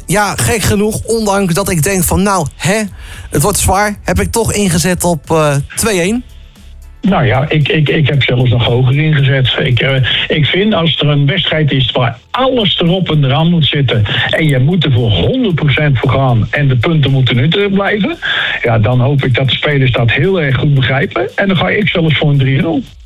ja, gek genoeg, ondanks dat ik denk van nou, het wordt zwaar, heb ik toch ingezet op 2-1. Nou ja, ik heb zelfs nog hoger ingezet. Ik vind als er een wedstrijd is waar alles erop en eraan moet zitten en je moet er voor 100% voor gaan en de punten moeten nuttig blijven, ja, dan hoop ik dat de spelers dat heel erg goed begrijpen. En dan ga ik zelfs voor een 3-0.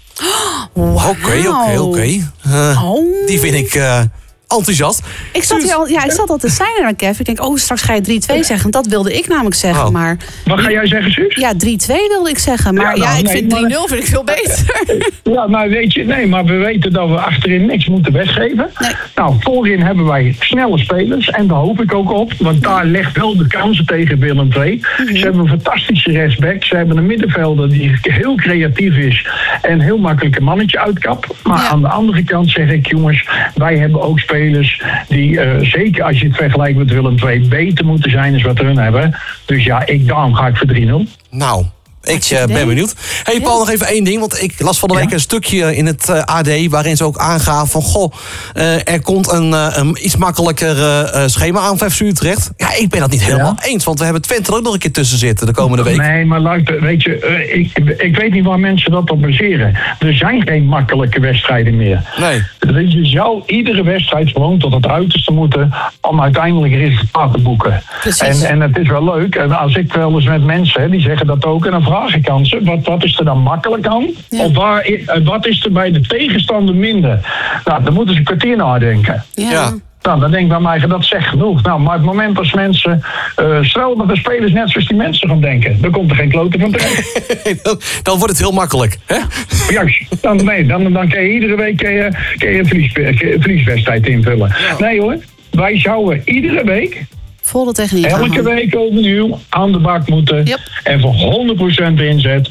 Oké. Die vind ik enthousiast. Ik zat al te zijn aan Kev. Ik denk, straks ga je 3-2 zeggen. Dat wilde ik namelijk zeggen, maar... Wat ga jij zeggen, Suus? Ja, 3-2 wilde ik zeggen. Maar ik vind 3-0 vind ik veel beter. Ja, maar weet je, maar we weten dat we achterin niks moeten weggeven. Nee. Nou, voorin hebben wij snelle spelers. En daar hoop ik ook op. Want daar legt wel de kansen tegen Willem II. Mm-hmm. Ze hebben een fantastische rechtsback. Ze hebben een middenvelder die heel creatief is. En heel makkelijk een mannetje uitkapt. Maar aan de andere kant zeg ik, jongens, wij hebben ook spelers die zeker als je het vergelijkt met Willem II beter moeten zijn dan wat hun hebben. Dus ja, daarom ga ik voor 3-0. Nou, ik ben benieuwd. Hey Paul, nog even één ding. Want ik las van de week een stukje in het AD... waarin ze ook aangaven van... er komt een iets makkelijker schema aan voor FC Utrecht. Ja, ik ben dat niet helemaal eens. Want we hebben Twente er ook nog een keer tussen zitten de komende week. Nee, maar luister, weet je... ik weet niet waar mensen dat op baseren. Er zijn geen makkelijke wedstrijden meer. Nee. Je zou iedere wedstrijd gewoon tot het uiterste moeten... om uiteindelijk resultaten te boeken. En het is wel leuk. En als ik wel eens met mensen... die zeggen dat ook... en dan vraag ik aan ze, wat is er dan makkelijk aan? Ja. Of wat is er bij de tegenstander minder? Nou, dan moeten ze een kwartier nadenken. Ja. Nou, dan denk ik bij mij, dat zegt genoeg. Nou, maar het moment als mensen... stel dat de spelers net zoals die mensen gaan denken... dan komt er geen klote van terecht. dan wordt het heel makkelijk, hè? Juist. Dan kan je iedere week een verlieswedstrijd invullen. Ja. Nee hoor, wij zouden iedere week... volle techniek. Elke week overnieuw aan de bak moeten. Yep. En voor 100% inzet.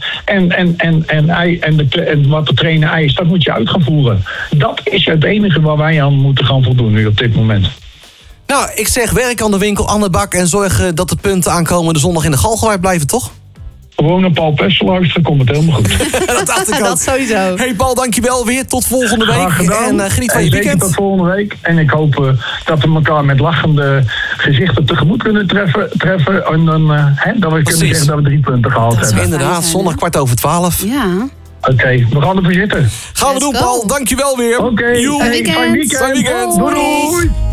En wat de trainer eist, dat moet je uit gaan voeren. Dat is het enige waar wij aan moeten gaan voldoen nu op dit moment. Nou, ik zeg werk aan de winkel, aan de bak... en zorg dat de punten aankomende zondag in de Galgenwaard blijven, toch? Gewoon een Paul Pessel luisteren, komt het helemaal goed. Dat dacht ik al. Dat sowieso. Hey Paul, dankjewel weer. Tot volgende week. En geniet van je weekend. Tot volgende week. En ik hoop dat we elkaar met lachende gezichten tegemoet kunnen treffen. En dan dat we kunnen zeggen dat we 3 punten gehaald hebben. Inderdaad, zondag 11:15. Ja. Oké, we gaan ervoor zitten. Gaan we doen, Paul. Dankjewel weer. Oké. Fijn weekend. Doei.